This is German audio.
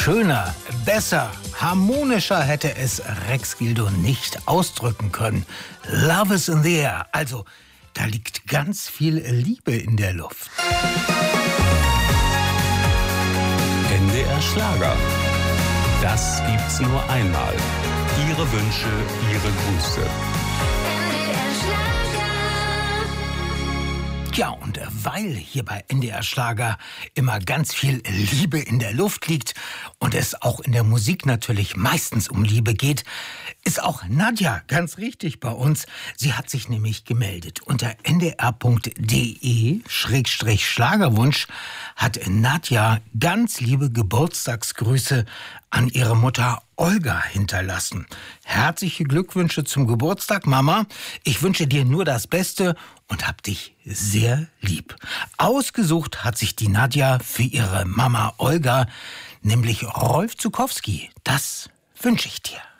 Schöner, besser, harmonischer hätte es Rex Gildo nicht ausdrücken können. Love is in the air. Also, da liegt ganz viel Liebe in der Luft. NDR Schlager. Das gibt's nur einmal. Ihre Wünsche, Ihre Grüße. Ja, und weil hier bei NDR Schlager immer ganz viel Liebe in der Luft liegt und es auch in der Musik natürlich meistens um Liebe geht, ist auch Nadja ganz richtig bei uns. Sie hat sich nämlich gemeldet. Unter ndr.de/Schlagerwunsch hat Nadja ganz liebe Geburtstagsgrüße an ihre Mutter Olga hinterlassen. Herzliche Glückwünsche zum Geburtstag, Mama. Ich wünsche dir nur das Beste und hab dich sehr lieb. Ausgesucht hat sich die Nadja für ihre Mama Olga, nämlich Rolf Zuckowski. Das wünsche ich dir.